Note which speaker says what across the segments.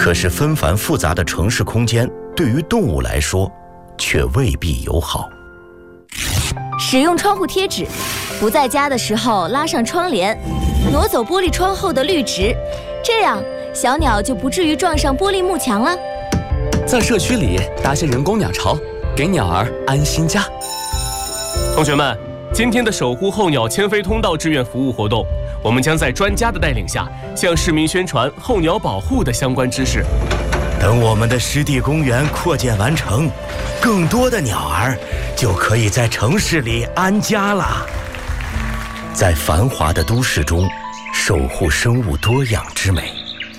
Speaker 1: 可是纷繁复杂的城市空间对于动物来说却未必友好。
Speaker 2: 使用窗户贴纸，不在家的时候拉上窗帘，挪走玻璃窗后的绿植，这样小鸟就不至于撞上玻璃幕墙了。
Speaker 3: 在社区里搭些人工鸟巢，给鸟儿安心家。
Speaker 4: 同学们，今天的守护候鸟迁飞通道志愿服务活动，我们将在专家的带领下，向市民宣传候鸟保护的相关知识。
Speaker 1: 等我们的湿地公园扩建完成，更多的鸟儿就可以在城市里安家了。在繁华的都市中，守护生物多样之美。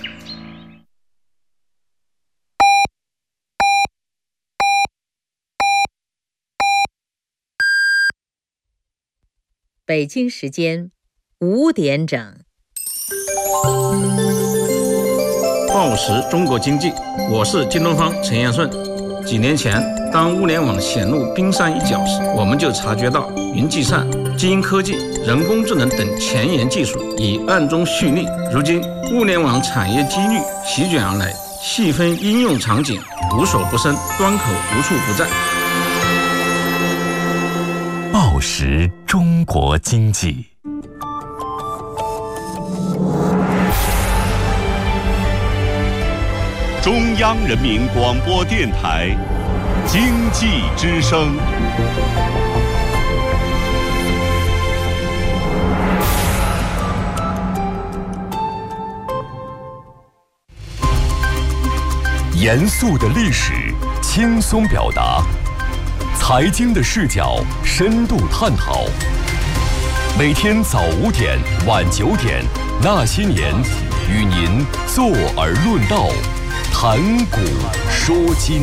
Speaker 5: 北京时间5点整。
Speaker 6: 报时中国经济，我是京东方陈彦顺。几年前，当物联网显露冰山一角时，我们就察觉到云计算、基因科技、人工智能等前沿技术已暗中蓄力。如今，物联网产业机遇席卷而来，细分应用场景无所不生，端口无处不在。
Speaker 7: 报时中国经济。
Speaker 8: 中央人民广播电台经济之声。
Speaker 7: 严肃的历史，轻松表达；财经的视角，深度探讨。每天早5点、晚9点，那些年，与您坐而论道。谈古说今。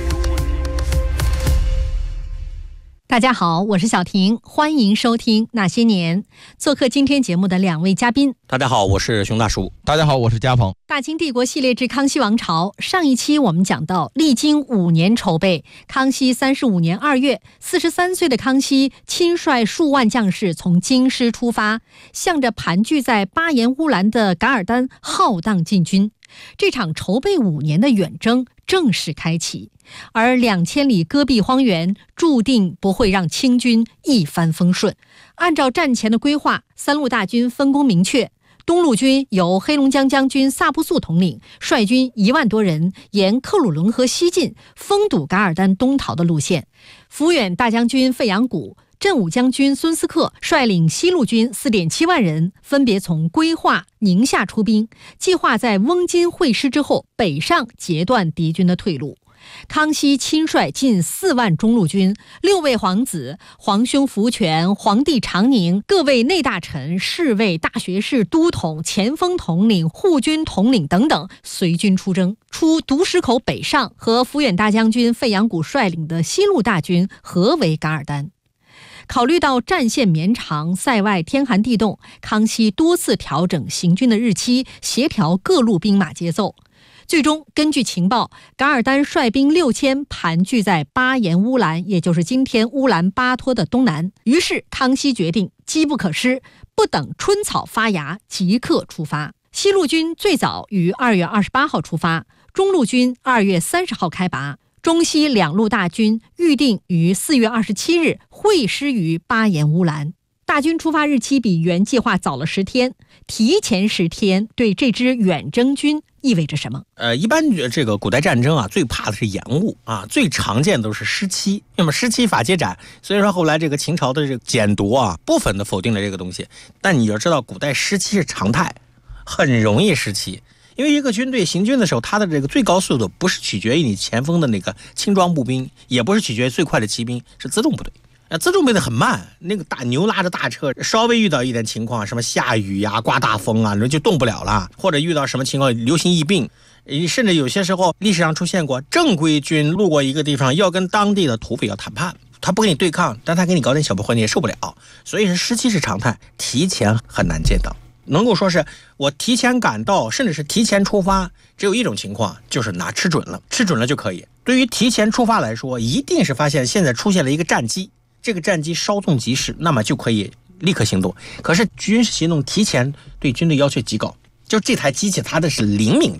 Speaker 9: 大家好，我是小婷，欢迎收听那些年。做客今天节目的2位嘉宾。
Speaker 10: 大家好，我是熊大叔。
Speaker 11: 大家好，我是嘉鹏。
Speaker 9: 大清帝国系列之康熙王朝，上一期我们讲到，历经5年筹备，康熙35年2月，43岁的康熙亲率数万将士从京师出发，向着盘踞在巴颜乌兰的噶尔丹浩荡进军。这场筹备5年的远征正式开启，而2000里戈壁荒原注定不会让清军一帆风顺。按照战前的规划，3路大军分工明确，东路军由黑龙江将军萨布素统领，率军1万多人沿克鲁伦河西进，封堵噶尔丹东逃的路线。抚远大将军费扬古、镇武将军孙思克率领西路军4.7万人，分别从归化、宁夏出兵，计划在翁金会师之后北上截断敌军的退路。康熙亲率近4万中路军，6位皇子、皇兄福全、皇帝长宁、各位内大臣、侍卫、大学士、都统、前锋统领、护军统领等等随军出征，出独石口北上，和抚远大将军费扬古率领的西路大军合围噶尔丹。考虑到战线绵长，塞外天寒地冻，康熙多次调整行军的日期，协调各路兵马节奏。最终根据情报，噶尔丹率兵6000盘踞在巴颜乌兰，也就是今天乌兰巴托的东南。于是康熙决定机不可失，不等春草发芽，即刻出发。西路军最早于2月28号出发，中路军2月30号开拔，中西2路大军预定于4月27日会师于巴颜乌兰。大军出发日期比原计划早了10天，提前10天对这支远征军意味着什么？
Speaker 10: 一般这个古代战争啊，最怕的是延误啊，最常见的都是失期。那么失期法皆斩，所以说后来这个秦朝的这个简牍啊，部分的否定了这个东西。但你要知道，古代失期是常态，很容易失期。因为一个军队行军的时候，它的这个最高速度不是取决于你前锋的那个轻装步兵，也不是取决于最快的骑兵，是辎重部队。辎重部队很慢，那个大牛拉着大车，稍微遇到一点情况，什么下雨呀、刮大风啊，人就动不了了，或者遇到什么情况，流行疫病，甚至有些时候历史上出现过，正规军路过一个地方，要跟当地的土匪要谈判，他不跟你对抗，但他给你搞点小破坏你也受不了，所以是失期是常态，提前很难见到。能够说是我提前赶到，甚至是提前出发，只有一种情况，就是吃准了就可以。对于提前出发来说，一定是发现现在出现了一个战机，这个战机稍纵即逝，那么就可以立刻行动。可是军事行动提前对军队要求极高，就这台机器它的是灵敏的，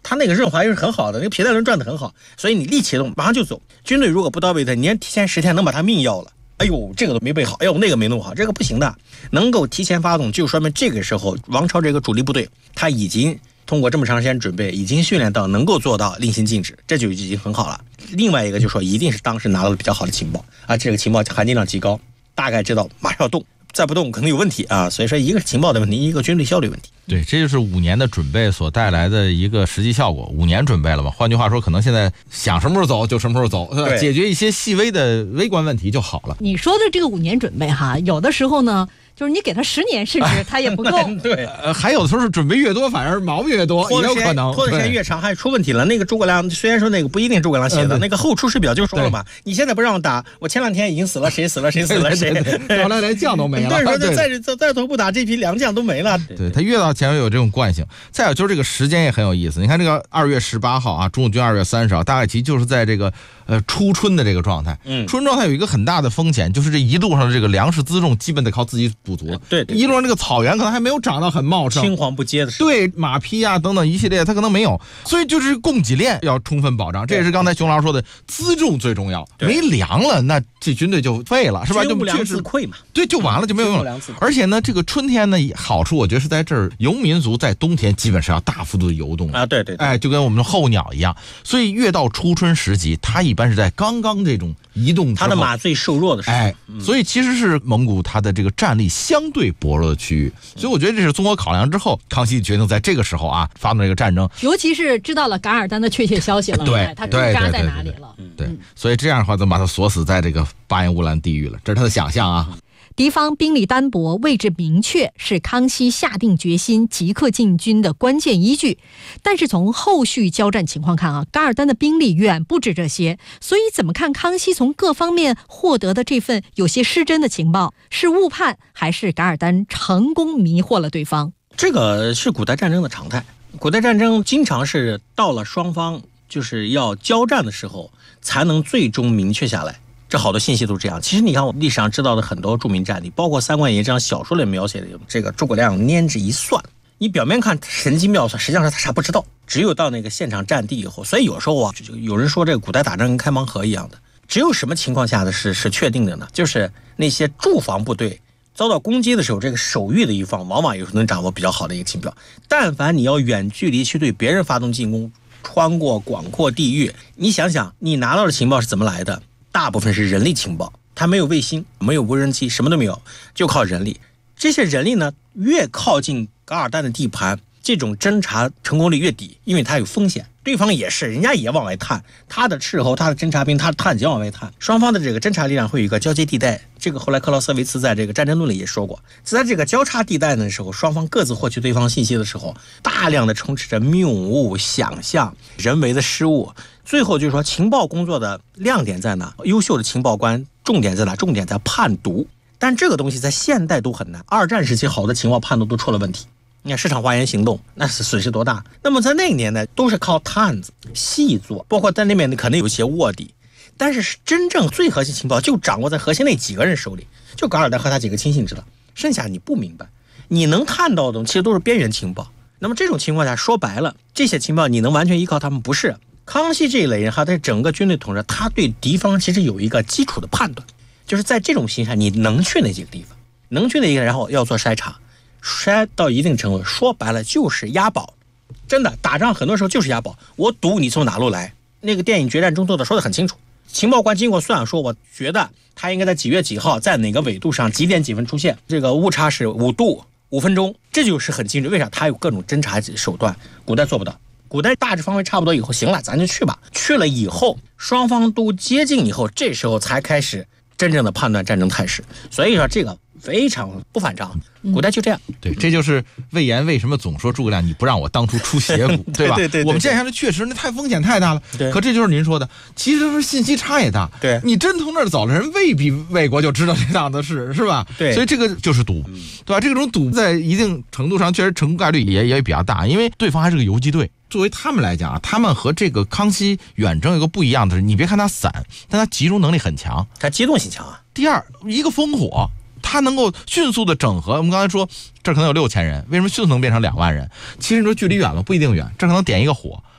Speaker 10: 他那个润滑又是很好的，那个皮带轮转得很好，所以你力启动马上就走。军队如果不到位的，你提前10天能把他命要了。哎呦，这个都没备好，哎呦那个没弄好，这个不行的。能够提前发动，就说明这个时候王朝这个主力部队他已经通过这么长时间准备，已经训练到能够做到令行禁止，这就已经很好了。另外一个就是说，一定是当时拿到了比较好的情报啊，这个情报含金量极高，大概知道马上要动，再不动可能有问题啊。所以说，一个是情报的问题，一个军队效率问题。
Speaker 11: 对，这就是5年的准备所带来的一个实际效果。5年准备了嘛，换句话说，可能现在想什么时候走就什么时候走，解决一些细微的微观问题就好了。
Speaker 9: 你说的这个5年准备哈，有的时候呢，就是你给他10年，甚至他也不够。
Speaker 10: 对，
Speaker 11: 还有的时候是准备越多，反而毛病越多，也有可能
Speaker 10: 拖的时间越长，还出问题了。那个诸葛亮虽然说那个不一定诸葛亮写的，那个后出师表就说了嘛，你现在不让我打，我前2天已经死了，谁死了谁死了谁，
Speaker 11: 后来连将都没了。
Speaker 10: 对，说再头不打，这批良将都没了。
Speaker 11: 对，他越到前面有这种惯性。再有就是这个时间也很有意思，你看这个2月18号啊，中路军2月30号，大概其实就是在这个初春的这个状态。初春状态有一个很大的风险，就是这一路上的这个粮食辎重基本得靠自己补足。
Speaker 10: 对，
Speaker 11: 一路上这个草原可能还没有长到很茂盛，
Speaker 10: 青黄不接的时候。
Speaker 11: 对，马匹啊等等一系列它可能没有，所以就是供给链要充分保障。这也是刚才熊老师说的，辎重最重要，没粮了那这军队就废了，是吧？就
Speaker 10: 物粮自溃嘛。
Speaker 11: 对，就完了，就没有用了。而且呢，这个春天呢好处我觉得是在这儿，游牧民族在冬天基本上要大幅度的游动
Speaker 10: 啊，对，
Speaker 11: 就跟我们的候鸟一样，所以越到初春时节，它一般是在刚刚这种移动之后，
Speaker 10: 它的马最瘦弱的时候，
Speaker 11: 所以其实是蒙古它的这个战力相对薄弱的区域，所以我觉得这是综合考量之后，康熙决定在这个时候啊发动这个战争，
Speaker 9: 尤其是知道了噶尔丹的确切消息了，
Speaker 11: 对，
Speaker 9: 他驻扎在哪里了，
Speaker 11: 对，所以这样的话，咱把他锁死在这个巴彦乌兰地域了，这是他的想象啊。
Speaker 9: 敌方兵力单薄，位置明确，是康熙下定决心即刻进军的关键依据。但是从后续交战情况看啊，噶尔丹的兵力远不止这些。所以怎么看康熙从各方面获得的这份有些失真的情报，是误判还是噶尔丹成功迷惑了对方？
Speaker 10: 这个是古代战争的常态。古代战争经常是到了双方就是要交战的时候，才能最终明确下来。这好多信息都是这样。其实你看，我们历史上知道的很多著名战例，包括《三国演义》这样小说里描写的这个诸葛亮拈指一算，你表面看神机妙算，实际上他啥不知道。只有到那个现场战地以后，所以有时候啊，有人说这个古代打仗跟开盲盒一样的，只有什么情况下的是确定的呢？就是那些驻防部队遭到攻击的时候，这个守御的一方往往有时候能掌握比较好的一个情报。但凡你要远距离去对别人发动进攻，穿过广阔地域，你想想，你拿到的情报是怎么来的？大部分是人力情报，它没有卫星，没有无人机，什么都没有，就靠人力。这些人力呢，越靠近噶尔丹的地盘，这种侦察成功率越低，因为它有风险。对方也是，人家也往外探，他的斥候、他的侦察兵、他的探警往外探，双方的这个侦察力量会有一个交接地带。这个后来克劳斯维茨在这个战争论里也说过，在这个交叉地带的时候，双方各自获取对方信息的时候，大量的充斥着谬误、想象、人为的失误。最后就是说，情报工作的亮点在哪？优秀的情报官重点在哪？重点在判读。但这个东西在现代都很难。2战时期好的情报判读都出了问题。你看市场化验行动，那是损失多大？那么在那个年代都是靠探子细作，包括在那边可能有一些卧底，但是真正最核心情报就掌握在核心那几个人手里，就噶尔丹和他几个亲信知道，剩下你不明白。你能探到的东西其实都是边缘情报。那么这种情况下，说白了，这些情报你能完全依靠他们？不是。康熙这一类人，他在整个军队统治，他对敌方其实有一个基础的判断，就是在这种形势下，你能去哪几个地方，能去哪个，然后要做筛查，筛到一定程度，说白了就是押宝。真的打仗很多时候就是押宝，我赌你从哪路来。那个电影《决战》中做的说得很清楚，情报官经过算说，我觉得他应该在几月几号，在哪个纬度上几点几分出现，这个误差是5度5分钟，这就是很精准。为啥？他有各种侦察手段，古代做不到。古代大致方位差不多以后，行了，咱就去吧。去了以后，双方都接近以后，这时候才开始真正的判断战争态势。所以说这个非常不反常，古代就这样。
Speaker 11: 对，这就是魏延为什么总说诸葛亮你不让我当初出斜谷，对吧？
Speaker 10: 对，
Speaker 11: 我们见下来确实那太风险太大了。可这就是您说的，其实是信息差也大。
Speaker 10: 对，
Speaker 11: 你真从那儿走了，人未必魏国就知道这档子事，是吧？
Speaker 10: 对，
Speaker 11: 所以这个就是赌，对吧？这种赌在一定程度上确实成功概率也比较大，因为对方还是个游击队。作为他们来讲啊，他们和这个康熙远征有个不一样的是，你别看他散，但他集中能力很强，
Speaker 10: 他机动性强啊。
Speaker 11: 第二，一个烽火，他能够迅速的整合。我们刚才说这可能有6000人，为什么迅速能变成2万人？其实你说距离远了不一定远，这可能点一个火，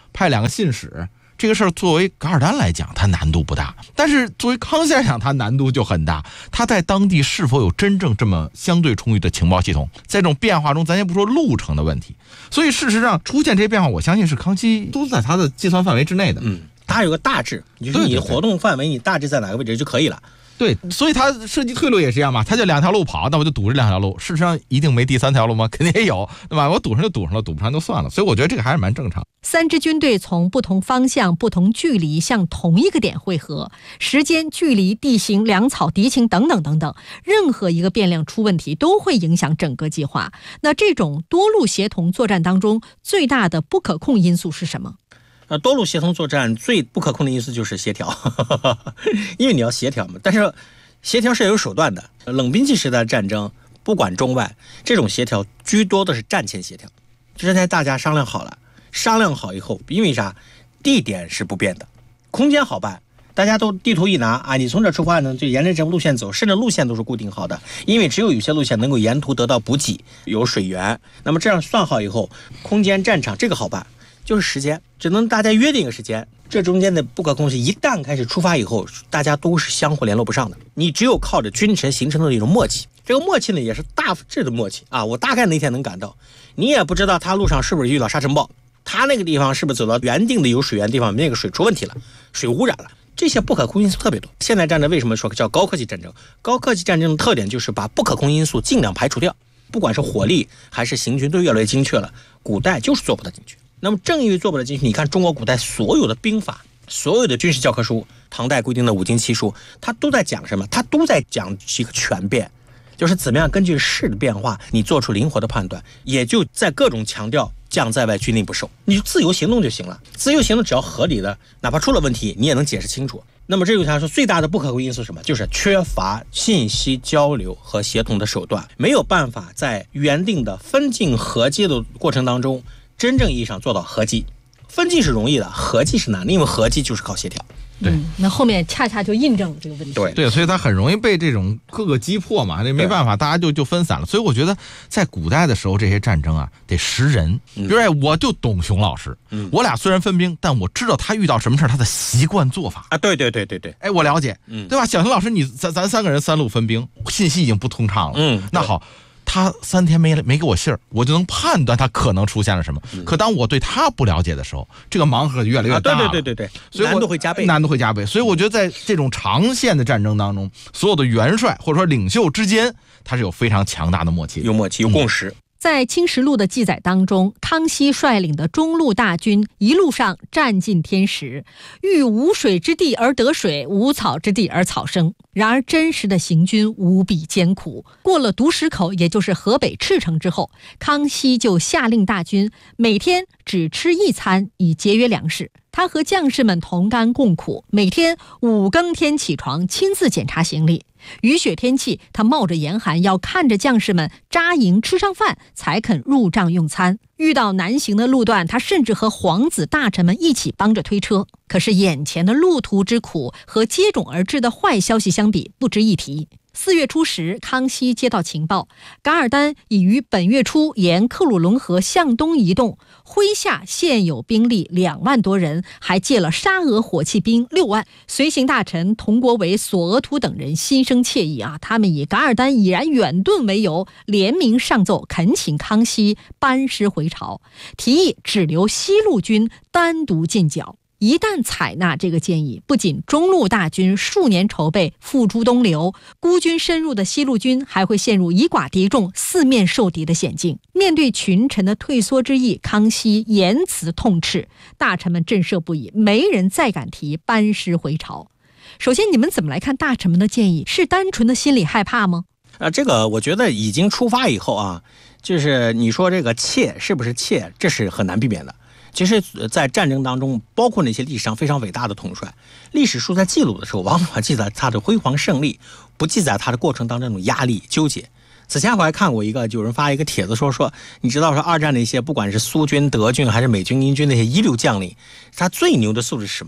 Speaker 11: 派2个信使，这个事儿作为噶尔丹来讲，它难度不大，但是作为康熙来讲，它难度就很大。他在当地是否有真正这么相对充裕的情报系统？在这种变化中，咱先不说路程的问题，所以事实上出现这些变化，我相信是康熙都在他的计算范围之内的。
Speaker 10: 它有个大致，就是你的活动范围，你大致在哪个位置就可以了。
Speaker 11: 对，所以他设计退路也是一样嘛，他就2条路跑，那我就堵这2条路。事实上一定没第3条路吗？肯定也有，对吧？我堵上就堵上了，堵不上就算了。所以我觉得这个还是蛮正常。
Speaker 9: 3支军队从不同方向、不同距离向同一个点汇合，时间、距离、地形、粮草、敌情等等等等，任何一个变量出问题都会影响整个计划。那这种多路协同作战当中，最大的不可控因素是什么？
Speaker 10: 多路协同作战最不可控的因素就是协调，因为你要协调嘛。但是协调是有手段的。冷兵器时代的战争，不管中外，这种协调居多的是战前协调，就是在大家商量好了，商量好以后，因为啥？地点是不变的，空间好办，大家都地图一拿啊，你从这出发呢，就沿着这路线走，甚至路线都是固定好的，因为只有些路线能够沿途得到补给，有水源。那么这样算好以后，空间、战场这个好办。就是时间，只能大家约定一个时间，这中间的不可控是一旦开始出发以后，大家都是相互联络不上的。你只有靠着君臣形成的一种默契，这个默契呢也是大致的默契啊。我大概那天能感到，你也不知道他路上是不是遇到沙尘暴，他那个地方是不是走到原定的有水源地方，那个水出问题了，水污染了，这些不可控因素特别多。现代战争为什么说叫高科技战争？高科技战争的特点就是把不可控因素尽量排除掉，不管是火力还是行军都越来越精确了，古代就是做不到精确。那么正因为做不到精确，你看中国古代所有的兵法、所有的军事教科书，唐代规定的五经七书，它都在讲什么？它都在讲一个全变，就是怎么样根据势的变化，你做出灵活的判断，也就在各种强调将在外，军令不受，你就自由行动就行了。自由行动只要合理的，哪怕出了问题，你也能解释清楚。那么这就像说最大的不可控因素是什么？就是缺乏信息交流和协同的手段，没有办法在原定的分进合击的过程当中真正意义上做到合击。分进是容易的，合击是难的，因为合击就是靠协调。
Speaker 11: 对，
Speaker 9: 那后面恰恰就印证了这个问题。
Speaker 11: 对，所以它很容易被这种各个击破嘛，这没办法，大家就分散了。所以我觉得在古代的时候，这些战争啊得识人。比如我就懂熊老师，我俩虽然分兵，但我知道他遇到什么事他的习惯做法
Speaker 10: 啊。对，
Speaker 11: 哎，我了解，对吧？小熊老师，咱3个人3路分兵，信息已经不通畅了。那好。他3天没给我信儿，我就能判断他可能出现了什么。可当我对他不了解的时候，这个盲盒就越来越大了。
Speaker 10: 对，
Speaker 11: 所以难度会加倍。所以我觉得在这种长线的战争当中，所有的元帅或者说领袖之间，他是有非常强大的默契，
Speaker 10: 有共识。
Speaker 9: 在《清实录》的记载当中，康熙率领的中路大军一路上占尽天时，遇无水之地而得水，无草之地而草生。然而真实的行军无比艰苦。过了独石口，也就是河北赤城之后，康熙就下令大军每天只吃1餐，以节约粮食。他和将士们同甘共苦，每天5更天起床，亲自检查行李。雨雪天气，他冒着严寒，要看着将士们扎营吃上饭，才肯入帐用餐。遇到难行的路段，他甚至和皇子大臣们一起帮着推车。可是眼前的路途之苦和接踵而至的坏消息相比，不值一提。4月初10，康熙接到情报，噶尔丹已于本月初沿克鲁伦河向东移动，麾下现有兵力2万多人，还借了沙俄火器兵6万。随行大臣佟国维、索额图等人心生怯意啊，他们以噶尔丹已然远遁为由，联名上奏恳请康熙班师回朝，提议只留西路军单独进剿。一旦采纳这个建议，不仅中路大军数年筹备付诸东流，孤军深入的西路军还会陷入以寡敌众、四面受敌的险境。面对群臣的退缩之意，康熙言辞痛斥，大臣们震慑不已，没人再敢提班师回朝。首先，你们怎么来看大臣们的建议？是单纯的心理害怕吗？
Speaker 10: 这个我觉得已经出发以后啊，就是你说这个怯是不是怯，这是很难避免的。其实在战争当中，包括那些历史上非常伟大的统帅，历史书在记录的时候往往记载他的辉煌胜利，不记载他的过程当中那种压力纠结。此前我还看过有人发一个帖子说你知道说二战那些不管是苏军、德军还是美军、英军那些一流将领，他最牛的素质是什么吗？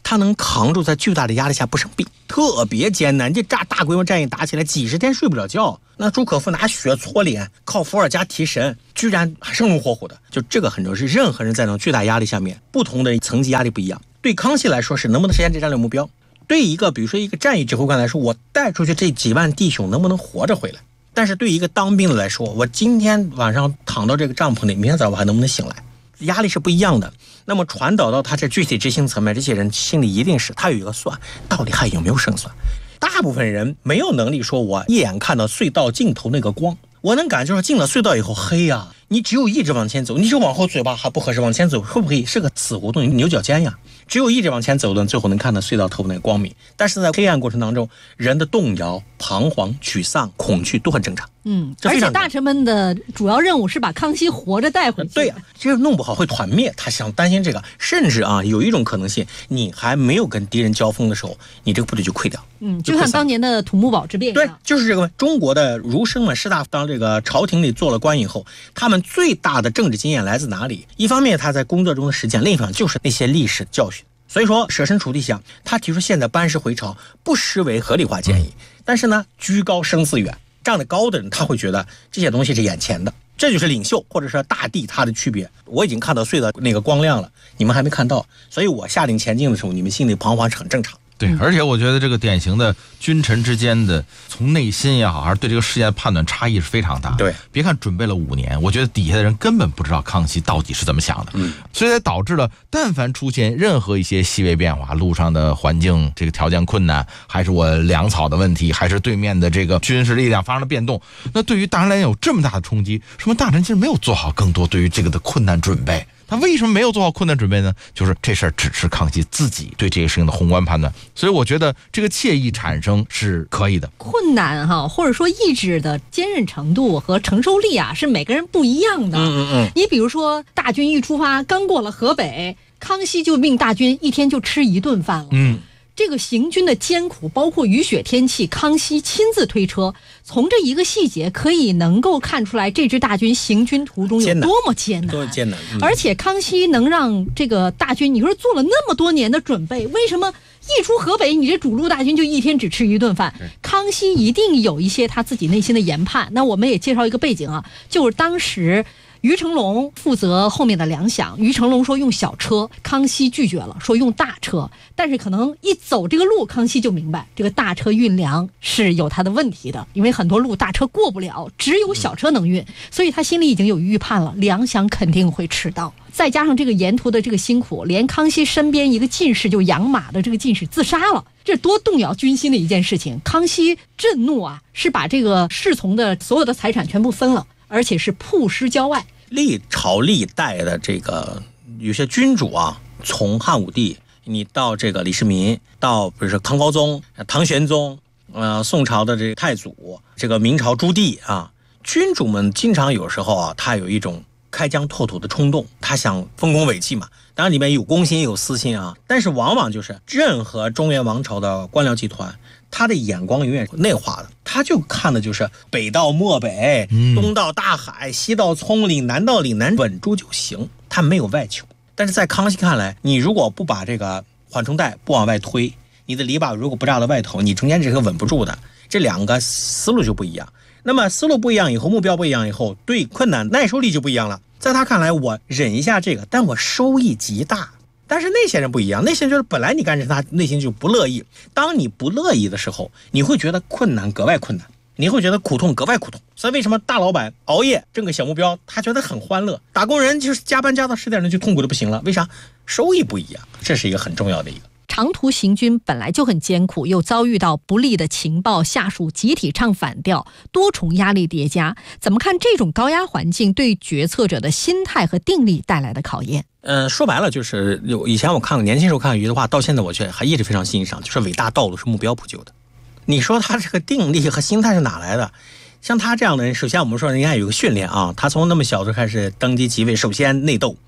Speaker 10: 他能扛住在巨大的压力下不生病，特别艰难。这大规模战役打起来，几十天睡不了觉。那朱可夫拿血搓脸，靠伏尔加提神，居然还生龙活虎的。就这个很重要，是任何人在那种巨大压力下面，不同的层级压力不一样。对康熙来说是能不能实现这战略目标，对一个比如说一个战役指挥官来说，我带出去这几万弟兄能不能活着回来。但是对一个当兵的来说，我今天晚上躺到这个帐篷里，明天早上我还能不能醒来，压力是不一样的。那么传导到他这具体执行层面，这些人心里一定是他有一个算，到底还有没有胜算。大部分人没有能力说我一眼看到隧道尽头那个光，我能感觉到进了隧道以后黑呀，你只有一直往前走，你只有往后嘴巴还不合适，往前走会不会是个死胡同，牛角尖呀？只有一直往前走的，最后能看到隧道头那个光明。但是在黑暗过程当中，人的动摇、彷徨、沮丧、恐惧都很正常。
Speaker 9: 而且大臣们的主要任务是把康熙活着带回去。
Speaker 10: 对呀，这弄不好会团灭，他想担心这个，甚至有一种可能性，你还没有跟敌人交锋的时候，你这个部队就溃掉。
Speaker 9: 就像当年的土木堡之变一样。
Speaker 10: 对，就是这个中国的儒生们、士大夫当这个朝廷里做了官以后，他们最大的政治经验来自哪里？一方面他在工作中的实践，另一方面就是那些历史教训。所以说设身处地想，他提出现在班师回朝不失为合理化建议，但是呢，居高声似远，站得高的人他会觉得这些东西是眼前的，这就是领袖或者是大帝他的区别。我已经看到隧道那个光亮了，你们还没看到，所以我下令前进的时候，你们心里彷徨是很正常。
Speaker 11: 对，而且我觉得这个典型的君臣之间的从内心也好，还是对这个事件的判断差异是非常大的。
Speaker 10: 对，
Speaker 11: 别看准备了5年，我觉得底下的人根本不知道康熙到底是怎么想的。所以才导致了但凡出现任何一些细微变化，路上的环境这个条件困难，还是我粮草的问题，还是对面的这个军事力量发生了变动，那对于大臣来讲有这么大的冲击，说明大臣其实没有做好更多对于这个的困难准备。他为什么没有做好困难准备呢？就是这事儿只是康熙自己对这个事情的宏观判断，所以我觉得这个惬意产生是可以的。
Speaker 9: 困难或者说意志的坚韧程度和承受力是每个人不一样的。你比如说大军一出发，刚过了河北，康熙就命大军一天就吃1顿饭了。这个行军的艰苦，包括雨雪天气，康熙亲自推车，从这一个细节可以能够看出来这支大军行军途中有多么艰难，
Speaker 10: 多艰难。
Speaker 9: 而且康熙能让这个大军，你说做了那么多年的准备，为什么一出河北，你这主路大军就一天只吃1顿饭？康熙一定有一些他自己内心的研判。那我们也介绍一个背景就是当时于成龙负责后面的粮饷，于成龙说用小车，康熙拒绝了，说用大车。但是可能一走这个路，康熙就明白这个大车运粮是有他的问题的，因为很多路大车过不了，只有小车能运，所以他心里已经有预判了，粮饷肯定会迟到。再加上这个沿途的这个辛苦，连康熙身边一个进士就养马的这个进士自杀了，这多动摇军心的一件事情。康熙震怒是把这个侍从的所有的财产全部分了，而且是曝尸郊外。
Speaker 10: 历朝历代的这个有些君主从汉武帝，你到这个李世民，到比如说唐高宗、唐玄宗，宋朝的这个太祖，这个明朝朱棣君主们经常有时候他有一种开疆拓土的冲动，他想丰功伟绩嘛，当然里面有公心有私心但是往往就是任何中原王朝的官僚集团，他的眼光永远是内化的，他就看的就是北到漠北，东到大海，西到葱岭，南到岭南，稳住就行，他没有外求。但是在康熙看来，你如果不把这个缓冲带不往外推，你的篱笆如果不扎到外头，你中间这个稳不住的，这两个思路就不一样。那么思路不一样以后，目标不一样以后，对困难耐受力就不一样了。在他看来，我忍一下这个，但我收益极大。但是那些人不一样，那些人就是本来你干这他内心就不乐意，当你不乐意的时候，你会觉得困难格外困难，你会觉得苦痛格外苦痛。所以为什么大老板熬夜挣个小目标他觉得很欢乐，打工人就是加班加到10点钟就痛苦的不行了？为啥？收益不一样，这是一个很重要的一个。
Speaker 9: 长途行军本来就很艰苦，又遭遇到不利的情报，下属集体唱反调，多重压力叠加，怎么看这种高压环境对决策者的心态和定力带来的考验？
Speaker 10: 说白了就是以前我看过年轻时候看余的话，到现在我却还一直非常欣赏，就是伟大道路是目标补救的。你说他这个定力和心态是哪来的？像他这样的人，首先我们说人家有个训练他从那么小就开始登基即位，首先内斗，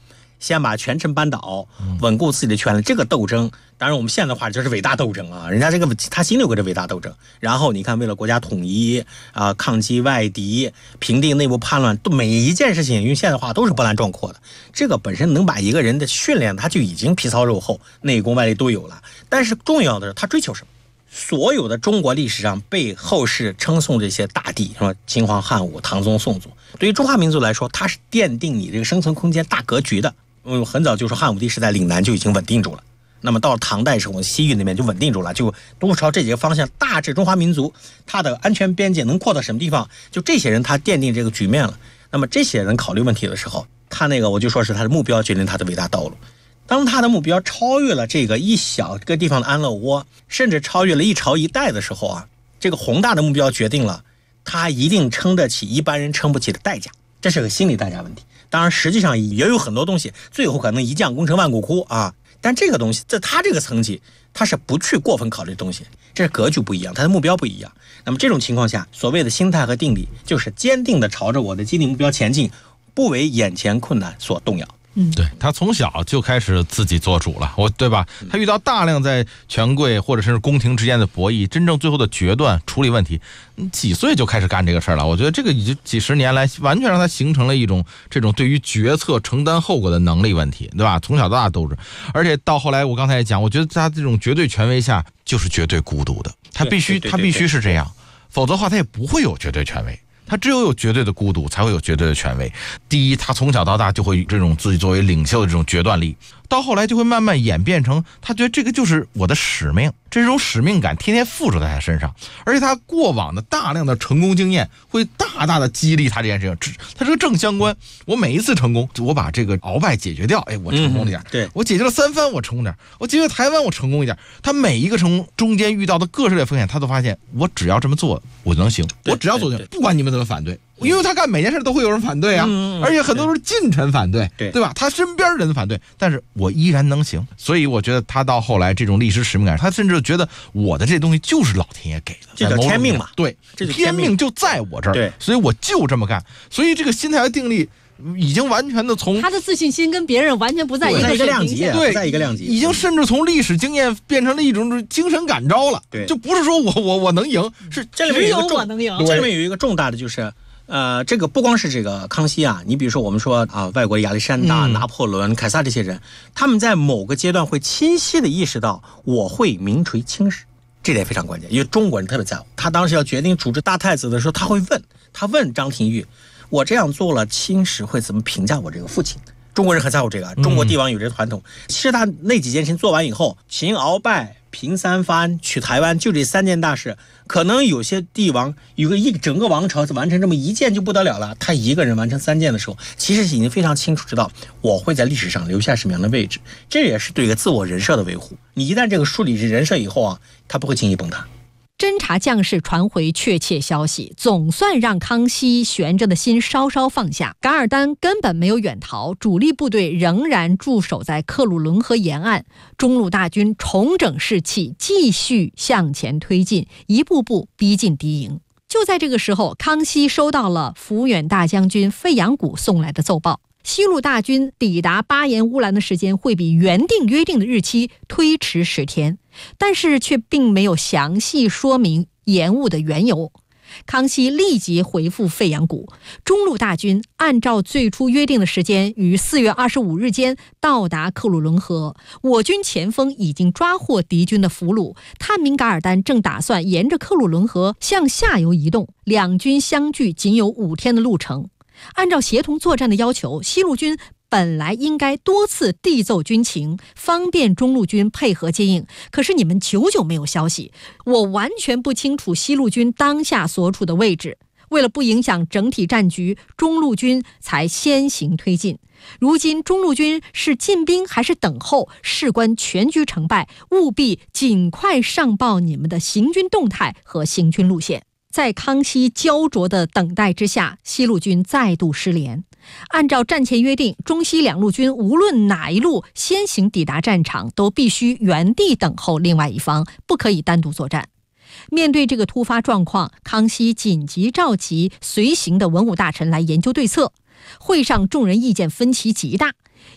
Speaker 10: 先把权臣扳倒，稳固自己的权利。这个斗争，当然我们现在的话就是伟大斗争啊，人家这个他心里有个这伟大斗争。然后你看，为了国家统一啊、抗击外敌、平定内部叛乱，每一件事情用现在话都是波澜壮阔的。这个本身能把一个人的训练，他就已经皮糙肉厚，内功外力都有了。但是重要的是他追求什么？所有的中国历史上被后世称颂这些大帝，什么秦皇汉武、唐宗宋祖，对于中华民族来说，它是奠定你这个生存空间大格局的。很早就说汉武帝时代岭南就已经稳定住了，那么到了唐代时候，西域那边就稳定住了，就都朝这几个方向，大致中华民族它的安全边界能扩到什么地方，就这些人他奠定这个局面了。那么这些人考虑问题的时候，他那个我就说是他的目标决定他的伟大道路。当他的目标超越了这个一小个地方的安乐窝，甚至超越了一朝一代的时候啊，这个宏大的目标决定了他一定撑得起一般人撑不起的代价，这是个心理代价问题。当然实际上也有很多东西最后可能一将功成万骨枯啊，但这个东西在他这个层级他是不去过分考虑的东西，这是格局不一样，他的目标不一样。那么这种情况下，所谓的心态和定力就是坚定的朝着我的既定目标前进，不为眼前困难所动摇。
Speaker 11: 对，他从小就开始自己做主了，对吧？他遇到大量在权贵或者是宫廷之间的博弈，真正最后的决断处理问题，几岁就开始干这个事儿了。我觉得这个已经几十年来完全让他形成了一种这种对于决策承担后果的能力问题，对吧？从小到大都是，而且到后来我刚才也讲，我觉得他这种绝对权威下就是绝对孤独的，他必须是这样，否则的话他也不会有绝对权威。他只有绝对的孤独，才会有绝对的权威。第一，他从小到大就会这种自己作为领袖的这种决断力，到后来就会慢慢演变成他觉得这个就是我的使命，这种使命感天天附着在他身上，而且他过往的大量的成功经验会大大的激励他这件事情，他是个正相关。我每一次成功，我把这个鳌拜解决掉，我成功了点，
Speaker 10: 对，
Speaker 11: 我解决了三藩，我成功点，我解决台湾，我成功一点。他每一个中间遇到的各式的风险，他都发现我只要这么做，我就能行。我只要做对，不管你们怎么反对。因为他干每件事都会有人反对啊，而且很多都是近臣反对，对吧？他身边人反对，但是我依然能行。所以我觉得他到后来这种历史使命感，他甚至觉得我的这东西就是老天爷给的，
Speaker 10: 这叫天命嘛？
Speaker 11: 对，这天命就在我这儿，对，所以我就这么干。所以这个心态和定力已经完全的从
Speaker 9: 他的自信心跟别人完全不在一个
Speaker 10: 量级，
Speaker 11: 对，
Speaker 10: 在一个量级，
Speaker 11: 已经甚至从历史经验变成了一种精神感召了。对，就不是说我能赢，是
Speaker 10: 这里面有一个
Speaker 9: 我能赢。
Speaker 10: 这里面有一个重大的就是。这个不光是这个康熙啊，你比如说我们说啊，外国亚历山大、拿破仑、凯撒这些人，他们在某个阶段会清晰的意识到我会名垂青史，这点非常关键，因为中国人特别在乎。他当时要决定处置大太子的时候，他问张廷玉，我这样做了，青史会怎么评价我这个父亲？中国人很在乎这个，中国帝王有这个传统。其实他那几件事情做完以后，秦鳌拜、平三藩、取台湾，就这三件大事，可能有些帝王有个整个王朝完成这么一件就不得了了，他一个人完成三件的时候，其实已经非常清楚知道我会在历史上留下什么样的位置，这也是对一个自我人设的维护。你一旦这个树立人设以后啊，他不会轻易崩塌。
Speaker 9: 侦察将士传回确切消息，总算让康熙悬着的心稍稍放下。噶尔丹根本没有远逃，主力部队仍然驻守在克鲁伦河沿岸。中路大军重整士气，继续向前推进，一步步逼近敌营。就在这个时候，康熙收到了抚远大将军费扬古送来的奏报，西路大军抵达巴彦乌兰的时间会比原定约定的日期推迟10天，但是却并没有详细说明延误的缘由。康熙立即回复费扬古，中路大军按照最初约定的时间于4月25日间到达克鲁伦河，我军前锋已经抓获敌军的俘虏，探明噶尔丹正打算沿着克鲁伦河向下游移动，两军相距仅有5天的路程。按照协同作战的要求，西路军本来应该多次递奏军情，方便中路军配合接应，可是你们久久没有消息，我完全不清楚西路军当下所处的位置。为了不影响整体战局，中路军才先行推进。如今中路军是进兵还是等候，事关全局成败，务必尽快上报你们的行军动态和行军路线。在康熙焦灼的等待之下，西路军再度失联。按照战前约定，中西两路军无论哪一路先行抵达战场，都必须原地等候另外一方，不可以单独作战。面对这个突发状况，康熙紧急召集随行的文武大臣来研究对策。会上众人意见分歧极大，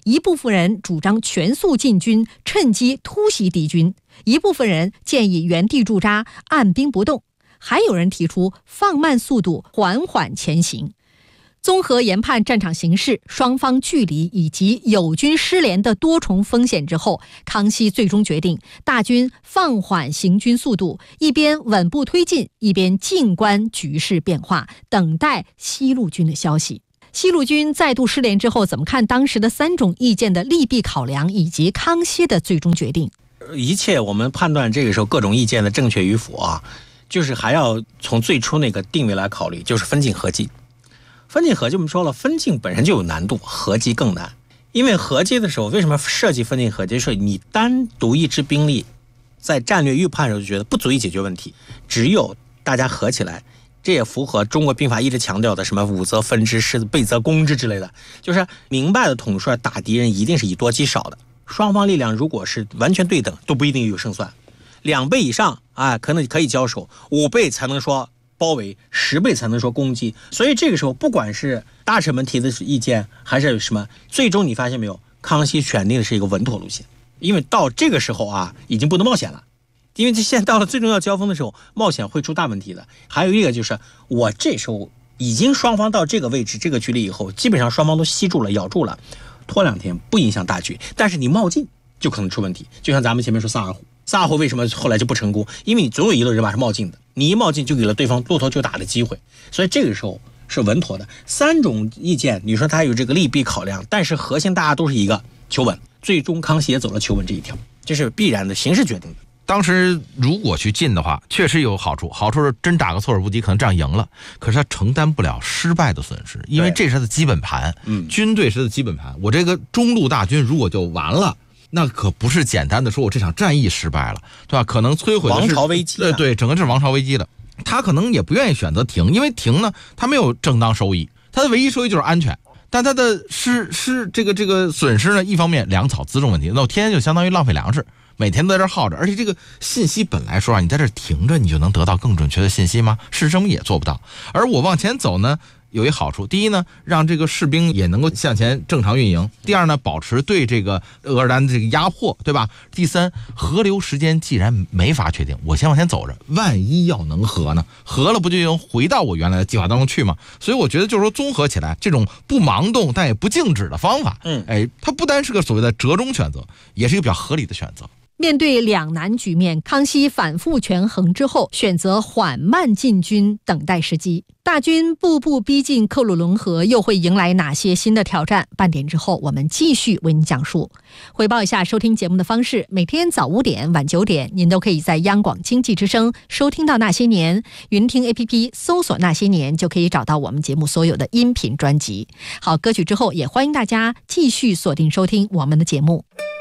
Speaker 9: 一部分人主张全速进军，趁机突袭敌军；一部分人建议原地驻扎，按兵不动；还有人提出放慢速度，缓缓前行。综合研判战场形势、双方距离以及友军失联的多重风险之后，康熙最终决定大军放缓行军速度，一边稳步推进，一边静观局势变化，等待西路军的消息。西路军再度失联之后，怎么看当时的3种意见的利弊考量，以及康熙的最终决定？
Speaker 10: 一切我们判断这个时候各种意见的正确与否啊，就是还要从最初那个定位来考虑，就是分进合击。分进合击我们说了，分进本身就有难度，合击更难。因为合击的时候，为什么设计分进合击？是你单独一支兵力在战略预判的时候就觉得不足以解决问题，只有大家合起来，这也符合中国兵法一直强调的什么武则分之，士备则攻之之类的，就是明白的统帅打敌人一定是以多击少的，双方力量如果是完全对等，都不一定有胜算。2倍以上可能可以交手，5倍才能说包围，10倍才能说攻击。所以这个时候不管是大臣们提的意见还是什么，最终你发现没有，康熙选定的是一个稳妥路线。因为到这个时候已经不能冒险了，因为现在到了最重要交锋的时候，冒险会出大问题的。还有一个就是我这时候已经双方到这个位置这个距离以后，基本上双方都吸住了咬住了，拖2天不影响大局，但是你冒进就可能出问题。就像咱们前面说萨尔浒为什么后来就不成功，因为你总有一路人马是冒进的，你一冒进就给了对方落头就打的机会，所以这个时候是稳妥的。3种意见你说它有这个利弊考量，但是核心大家都是一个求稳，最终康熙也走了求稳这一条，这是必然的，形势决定的。
Speaker 11: 当时如果去进的话，确实有好处，好处是真打个措手不及，可能这样赢了，可是他承担不了失败的损失，因为这是他的基本盘，军队是他的基本盘。我这个中路大军如果就完了，那可不是简单的说我这场战役失败了，对吧？可能摧毁的是
Speaker 10: 王朝危机，
Speaker 11: 对，整个是王朝危机的。他可能也不愿意选择停，因为停呢，他没有正当收益，他的唯一收益就是安全。但他的这个损失呢，一方面粮草辎重问题，那我天天就相当于浪费粮食，每天都在这耗着，而且这个信息本来说你在这停着，你就能得到更准确的信息吗？事实证明也做不到。而我往前走呢，有一好处，第一呢，让这个士兵也能够向前正常运营；第二呢，保持对这个额尔丹的这个压迫，对吧？第三，合流时间既然没法确定，我先往前走着，万一要能合呢？合了不就能回到我原来的计划当中去吗？所以我觉得就是说，综合起来，这种不盲动但也不静止的方法，它不单是个所谓的折中选择，也是一个比较合理的选择。
Speaker 9: 面对两难局面，康熙反复权衡之后，选择缓慢进军，等待时机。大军步步逼近克鲁伦河，又会迎来哪些新的挑战？半点之后，我们继续为您讲述。回报一下收听节目的方式：每天早5点、晚9点，您都可以在央广经济之声收听到《那些年》，云听 APP 搜索《那些年》就可以找到我们节目所有的音频专辑。好，歌曲之后，也欢迎大家继续锁定收听我们的节目。